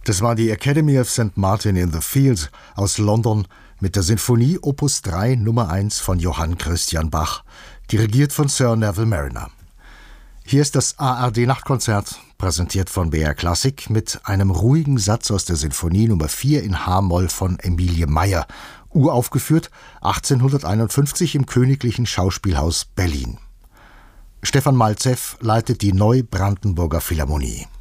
Das war die Academy of St. Martin in the Fields aus London mit der Sinfonie Opus 3 Nummer 1 von Johann Christian Bach, dirigiert von Sir Neville Marriner. Hier ist das ARD-Nachtkonzert, präsentiert von BR Klassik mit einem ruhigen Satz aus der Sinfonie Nummer 4 in H-Moll von Emilie Meyer, uraufgeführt 1851 im Königlichen Schauspielhaus Berlin. Stefan Malzew leitet die Neubrandenburger Philharmonie.